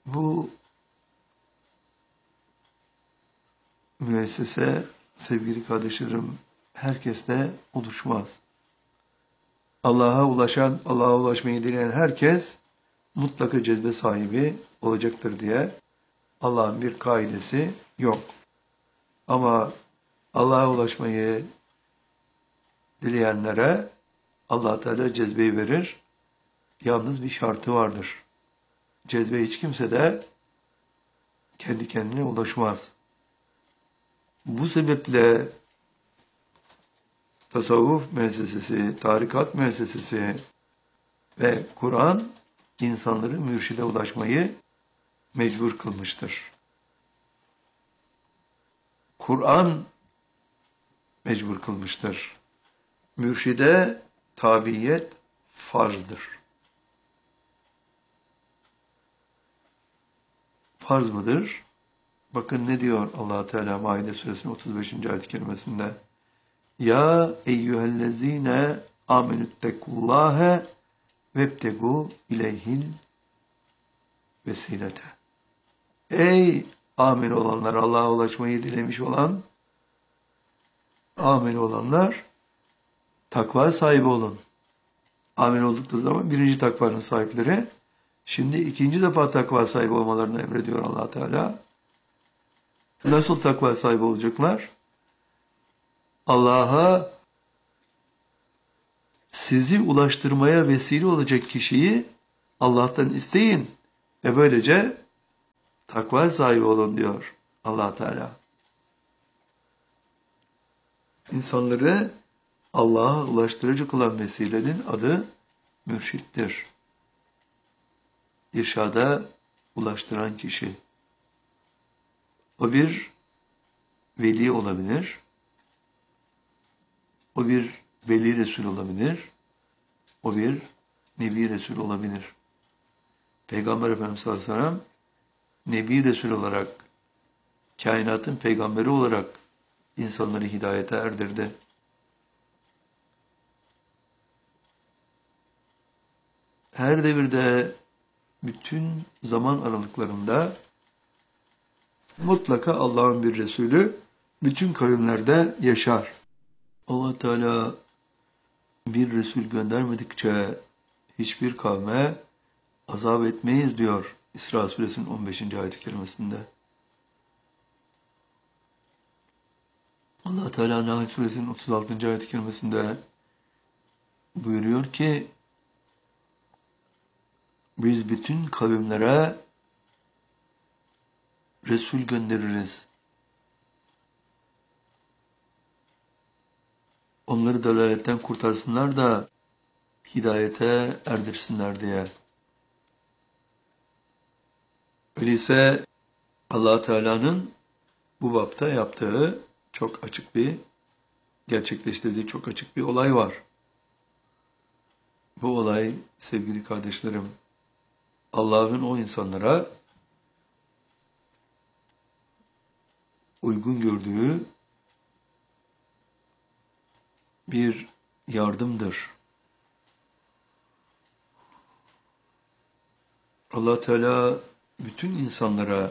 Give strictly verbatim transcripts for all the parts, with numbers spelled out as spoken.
Bu müessese sevgili kardeşlerim herkesle oluşmaz. Allah'a ulaşan, Allah'a ulaşmayı dileyen herkes mutlaka cezbe sahibi olacaktır diye Allah'ın bir kaidesi yok. Ama Allah'a ulaşmayı dileyenlere Allah Teala cezbeyi verir. Yalnız bir şartı vardır. Cezbe hiç kimse de kendi kendine ulaşmaz. Bu sebeple tasavvuf müessesesi, tarikat müessesesi ve Kur'an insanları mürşide ulaşmayı mecbur kılmıştır. Kur'an mecbur kılmıştır. Mürşide tabiyet farzdır. Farz mıdır? Bakın ne diyor Allah Teala Maide suresinin otuz beşinci ayet-i kerimesinde. Ya eyyühellezine amenüttekullâhe vebtegu ileyhil vesilete. Ey amin olanlar, Allah'a ulaşmayı dilemiş olan amin olanlar, takva sahibi olun. Amin oldukları zaman birinci takvanın sahipleri, şimdi ikinci defa takva sahibi olmalarını emrediyor Allah Teala. Nasıl takva sahibi olacaklar? Allah'a sizi ulaştırmaya vesile olacak kişiyi Allah'tan isteyin ve böylece takva sahibi olun diyor Allah Teala. İnsanları Allah'a ulaştırıcı kılan vesilenin adı mürşittir. İrşada ulaştıran kişi. O bir veli olabilir. O bir veli Resul olabilir. O bir Nebi Resul olabilir. Peygamber Efendimiz sallallahu aleyhi ve sellem Nebi Resul olarak, kainatın peygamberi olarak insanları hidayete erdirdi. Her devirde, bütün zaman aralıklarında mutlaka Allah'ın bir Resulü bütün kavimlerde yaşar. Allah Teala bir Resul göndermedikçe hiçbir kavme azap etmeyiz diyor İsra suresinin on beşinci ayet-i kerimesinde. Allah Teala Nahl suresinin otuz altıncı ayet-i kerimesinde buyuruyor ki biz bütün kavimlere Resul göndeririz. Onları dalaletten kurtarsınlar da hidayete erdirsinler diye. Öyleyse Allah Teala'nın bu bapta yaptığı çok açık bir, gerçekleştirdiği çok açık bir olay var. Bu olay sevgili kardeşlerim, Allah'ın o insanlara uygun gördüğü bir yardımdır. Allah Teala bütün insanlara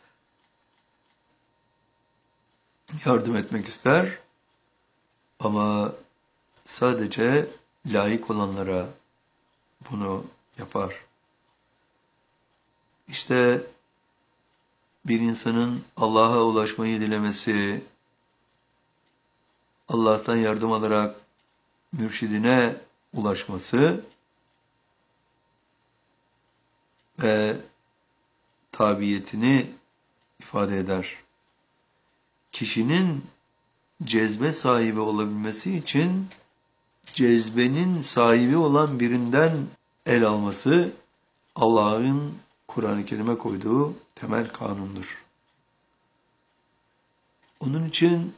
yardım etmek ister ama sadece layık olanlara bunu yapar. İşte bir insanın Allah'a ulaşmayı dilemesi, Allah'tan yardım alarak mürşidine ulaşması ve tabiyetini ifade eder. Kişinin cezbe sahibi olabilmesi için cezbenin sahibi olan birinden el alması Allah'ın Kur'an-ı Kerim'e koyduğu temel kanundur. Onun için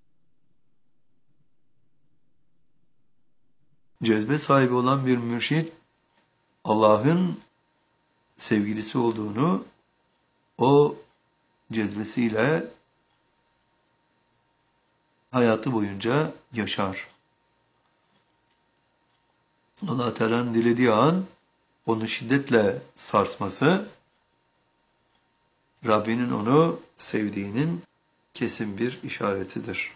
cezbe sahibi olan bir mürşid Allah'ın sevgilisi olduğunu o cezbesiyle hayatı boyunca yaşar. Allah Teala'nın dilediği an onu şiddetle sarsması Rabbinin onu sevdiğinin kesin bir işaretidir.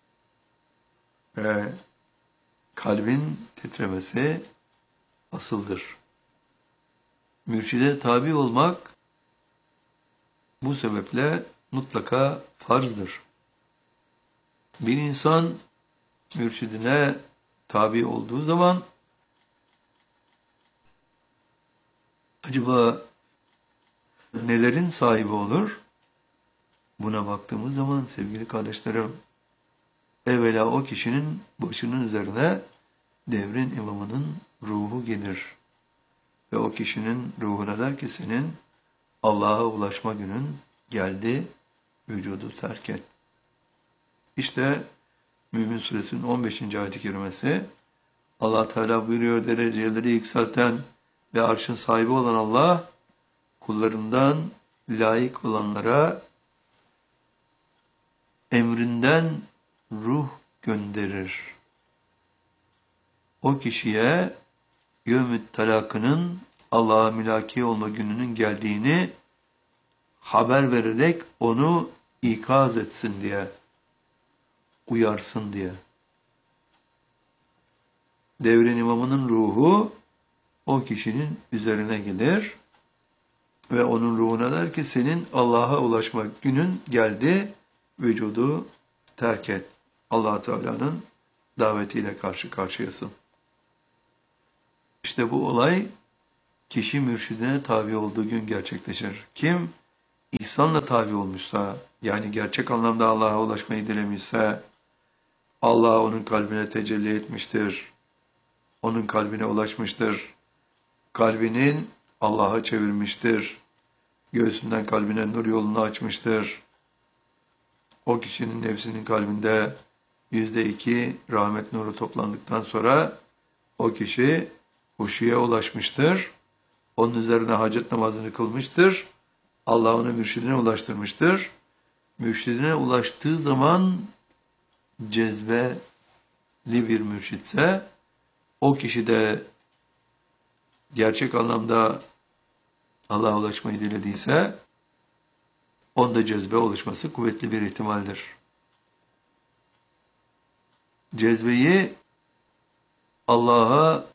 Ve kalbin titremesi asıldır. Mürşide tabi olmak bu sebeple mutlaka farzdır. Bir insan mürşidine tabi olduğu zaman acaba nelerin sahibi olur? Buna baktığımız zaman sevgili kardeşlerim, evvela o kişinin başının üzerine devrin imamının ruhu gelir. Ve o kişinin ruhuna der ki senin Allah'a ulaşma günün geldi, vücudu terk et. İşte Mümin Suresinin on beşinci ayet-i kerimesi, Allah Teala buyuruyor, dereceleri yükselten ve arşın sahibi olan Allah, kullarından layık olanlara emrinden ruh gönderir. O kişiye yevm-i talakının Allah'a mülaki olma gününün geldiğini haber vererek onu ikaz etsin diye, uyarsın diye. Devrin imamının ruhu o kişinin üzerine gelir ve onun ruhuna der ki senin Allah'a ulaşma günün geldi, vücudu terk et. Allah Teala'nın davetiyle karşı karşıyasın. İşte bu olay kişi mürşidine tabi olduğu gün gerçekleşir. Kim ihsanla tabi olmuşsa, yani gerçek anlamda Allah'a ulaşmayı dilemişse, Allah onun kalbine tecelli etmiştir. Onun kalbine ulaşmıştır. Kalbinin Allah'a çevirmiştir. Göğsünden kalbine nur yolunu açmıştır. O kişinin nefsinin kalbinde yüzde iki rahmet nuru toplandıktan sonra o kişi huşuya ulaşmıştır. Onun üzerine hacet namazını kılmıştır. Allah onu mürşidine ulaştırmıştır. Mürşidine ulaştığı zaman cezbeli bir mürşitse, o kişi de gerçek anlamda Allah'a ulaşmayı dilediyse, onda cezbe oluşması kuvvetli bir ihtimaldir. Cezbeyi Allah'a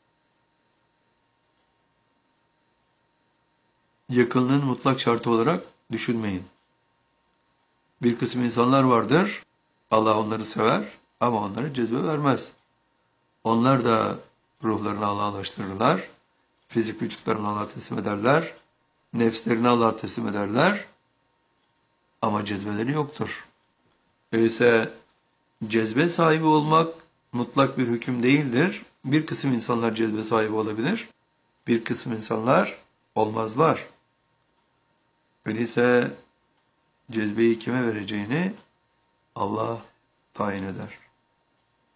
yakınlığın mutlak şartı olarak düşünmeyin. Bir kısım insanlar vardır, Allah onları sever ama onlara cezbe vermez. Onlar da ruhlarını Allah'a ulaştırırlar, fizik vücutlarını Allah'a teslim ederler, nefslerini Allah'a teslim ederler ama cezbeleri yoktur. Öyleyse cezbe sahibi olmak mutlak bir hüküm değildir. Bir kısım insanlar cezbe sahibi olabilir, bir kısım insanlar olmazlar. Öyleyse cezbeyi kime vereceğini Allah tayin eder.